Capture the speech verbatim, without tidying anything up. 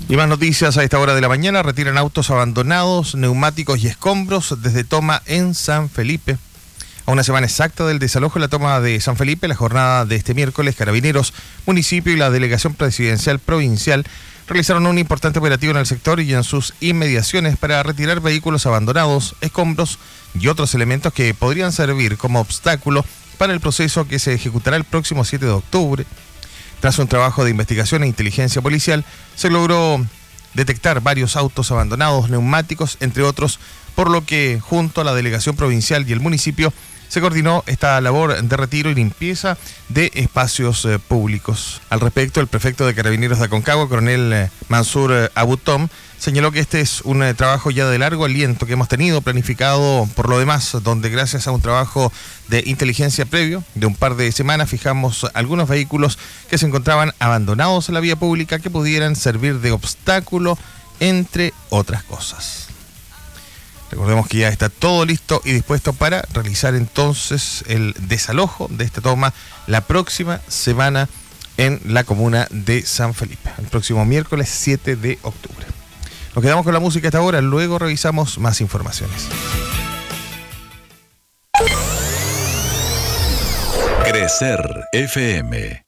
Y más noticias a esta hora de la mañana. Retiran autos abandonados, neumáticos y escombros desde toma en San Felipe. A una semana exacta del desalojo en la toma de San Felipe, la jornada de este miércoles, Carabineros, municipio y la Delegación Presidencial Provincial realizaron un importante operativo en el sector y en sus inmediaciones para retirar vehículos abandonados, escombros y otros elementos que podrían servir como obstáculo para el proceso que se ejecutará el próximo siete de octubre. Tras un trabajo de investigación e inteligencia policial, se logró detectar varios autos abandonados, neumáticos, entre otros, por lo que junto a la delegación provincial y el municipio se coordinó esta labor de retiro y limpieza de espacios eh, públicos. Al respecto, el prefecto de Carabineros de Aconcagua, coronel eh, Mansur eh, Abutón, señaló que este es un eh, trabajo ya de largo aliento que hemos tenido planificado por lo demás, donde gracias a un trabajo de inteligencia previo de un par de semanas fijamos algunos vehículos que se encontraban abandonados en la vía pública que pudieran servir de obstáculo, entre otras cosas. Recordemos que ya está todo listo y dispuesto para realizar entonces el desalojo de esta toma la próxima semana en la comuna de San Felipe, el próximo miércoles siete de octubre. Nos quedamos con la música a esta hora, luego revisamos más informaciones. Crecer F M.